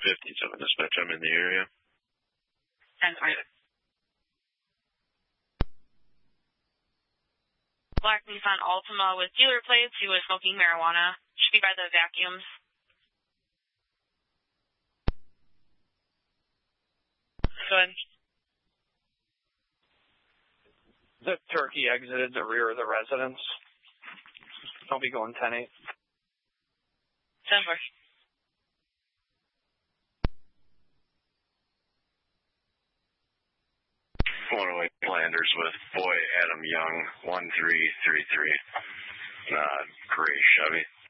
57 dispatch, I'm in the area. 10-3. Black Nissan Altima with dealer plates. He was smoking marijuana. Should be by the vacuums. Good. The turkey exited the rear of the residence. I'll be going 10-8. 10-4. Flanders with boy Adam Young, 1333. Gray Chevy.